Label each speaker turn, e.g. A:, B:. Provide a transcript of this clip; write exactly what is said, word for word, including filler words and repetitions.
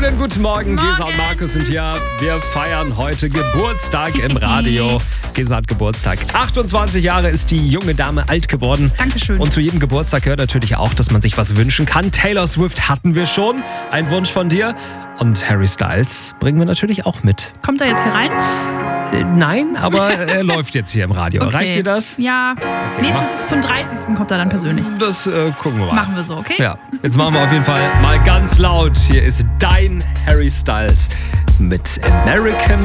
A: Schönen guten Morgen,
B: Morgen.
A: Gesa und Markus sind hier. Wir feiern heute Geburtstag im Radio. Gesa hat Geburtstag. achtundzwanzig Jahre ist die junge Dame alt geworden.
B: Dankeschön.
A: Und zu jedem Geburtstag gehört natürlich auch, dass man sich was wünschen kann. Taylor Swift hatten wir schon. Ein Wunsch von dir. Und Harry Styles bringen wir natürlich auch mit.
B: Kommt er jetzt hier rein?
A: Äh, nein, aber er läuft jetzt hier im Radio.
B: Okay.
A: Reicht dir das?
B: Ja.
A: Okay,
B: Nächstes, zum dreißigsten kommt er dann persönlich.
A: Das äh, gucken wir mal.
B: Machen wir so, okay?
A: Ja, jetzt machen wir auf jeden Fall mal ganz laut. Hier ist dein Harry Styles mit American